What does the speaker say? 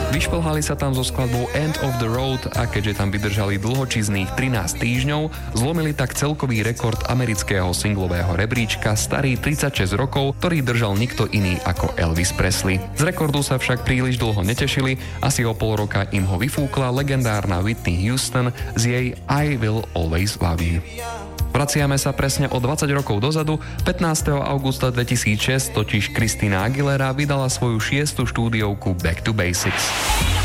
Vyšplhali sa tam so skladbou End of the Road a keďže tam vydržali dlhočíznych 13 týždňov, zlomili tak celkový rekord amerického singlového rebríčka starý 36 rokov, ktorý držal nikto iný ako Elvis Presley. Z rekordu sa však príliš dlho netešili, asi o pol roka im ho vyfúkla legendárna Whitney Houston z jej I Will Always Love You. Vraciame sa presne o 20 rokov dozadu. 15. augusta 2006 totiž Christina Aguilera vydala svoju 6. štúdiovku Back to Basics.